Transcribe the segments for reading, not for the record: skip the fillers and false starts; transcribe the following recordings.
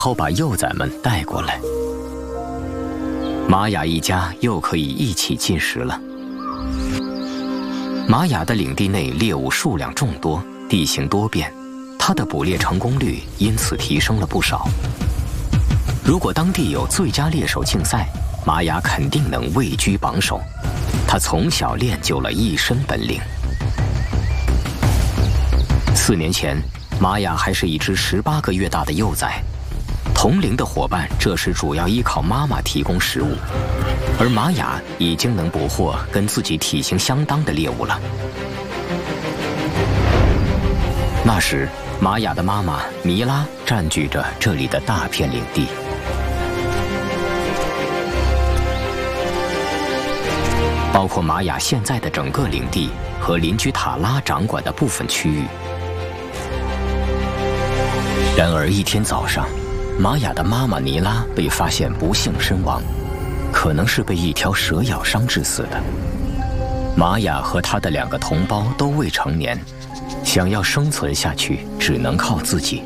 后把幼崽们带过来。玛雅一家又可以一起进食了。玛雅的领地内猎物数量众多，地形多变，它的捕猎成功率因此提升了不少。如果当地有最佳猎手竞赛，玛雅肯定能位居榜首。他从小练就了一身本领。4年前，玛雅还是一只18个月大的幼崽，同龄的伙伴这时主要依靠妈妈提供食物，而玛雅已经能捕获跟自己体型相当的猎物了。那时，玛雅的妈妈尼拉占据着这里的大片领地。包括玛雅现在的整个领地和邻居塔拉掌管的部分区域。然而一天早上，玛雅的妈妈尼拉被发现不幸身亡，可能是被一条蛇咬伤致死的。玛雅和她的2个同胞都未成年，想要生存下去，只能靠自己。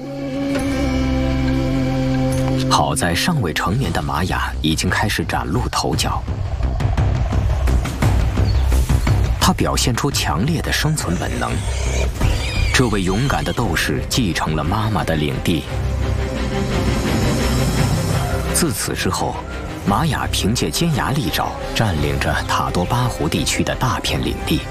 好在尚未成年的玛雅已经开始崭露头角。他表现出强烈的生存本能。这位勇敢的斗士继承了妈妈的领地。自此之后，玛雅凭借尖牙利爪占领着塔多巴湖地区的大片领地。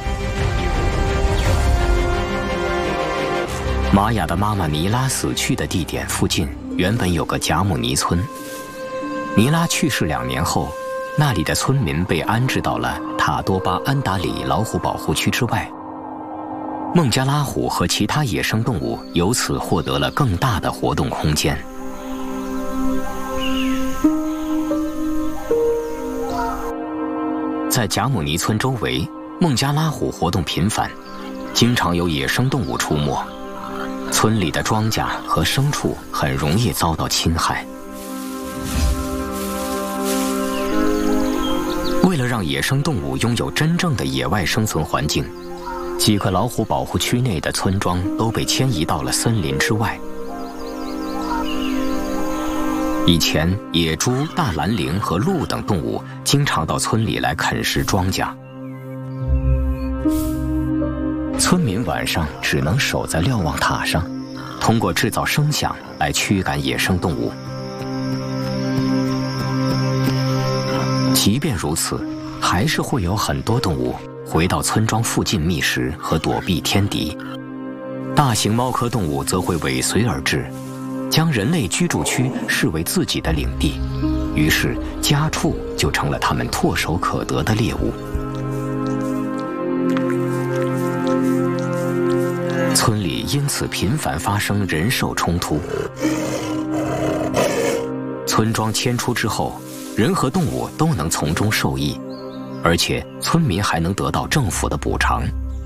玛雅的妈妈尼拉死去的地点附近原本有个贾姆尼村。尼拉去世2年后，那里的村民被安置到了塔多巴安达里老虎保护区之外。孟加拉虎和其他野生动物由此获得了更大的活动空间。在贾姆尼村周围，孟加拉虎活动频繁，经常有野生动物出没，村里的庄稼和牲畜很容易遭到侵害。为了让野生动物拥有真正的野外生存环境，几个老虎保护区内的村庄都被迁移到了森林之外。以前，野猪、大蓝羚和鹿等动物经常到村里来啃食庄稼。村民晚上只能守在瞭望塔上，通过制造声响来驱赶野生动物。即便如此，还是会有很多动物回到村庄附近觅食和躲避天敌。大型猫科动物则会尾随而至，将人类居住区视为自己的领地，于是家畜就成了它们唾手可得的猎物。村里因此频繁发生人兽冲突。村庄迁出之后，人和动物都能从中受益，而且村民还能得到政府的补偿。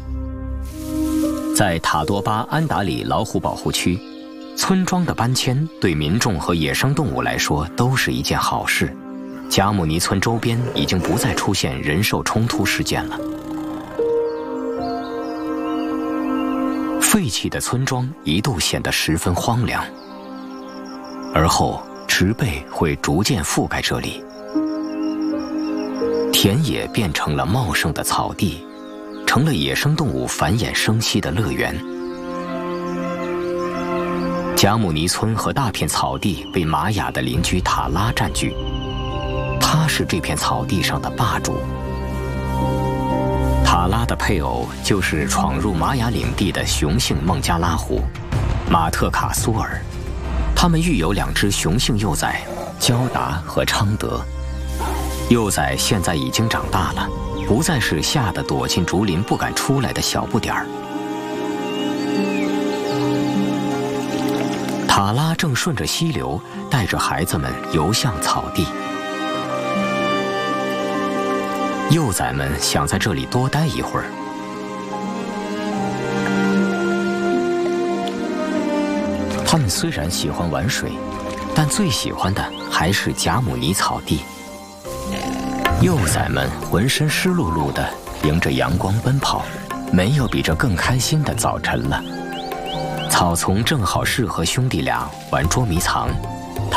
在塔多巴安达里老虎保护区，村庄的搬迁对民众和野生动物来说都是一件好事。贾姆尼村周边已经不再出现人兽冲突事件了。废弃的村庄一度显得十分荒凉，而后植被会逐渐覆盖这里，田野变成了茂盛的草地，成了野生动物繁衍生息的乐园。贾姆尼村和大片草地被玛雅的邻居塔拉占据，他是这片草地上的霸主。塔拉的配偶就是闯入玛雅领地的雄性孟加拉虎马特卡苏尔，他们育有2只雄性幼崽焦达和昌德。幼崽现在已经长大了，不再是吓得躲进竹林不敢出来的小不点儿。塔拉正顺着溪流，带着孩子们游向草地。幼崽们想在这里多待一会儿。他们虽然喜欢玩水，但最喜欢的还是贾姆尼草地。幼崽们浑身湿漉漉的，迎着阳光奔跑，没有比这更开心的早晨了。草丛正好适合兄弟俩玩捉迷藏。